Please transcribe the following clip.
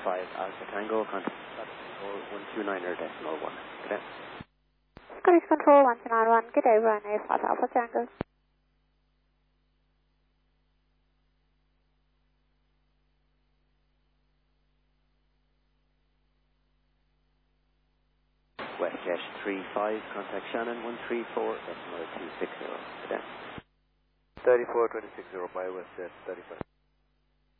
Alpha Tango, contact control 129.1. Good day. Scottish Control 1291, good day, Ryanair 5 Alpha Tango. WestJet 35, contact Shannon 134.260. Good day. 3426 by WestJet 35.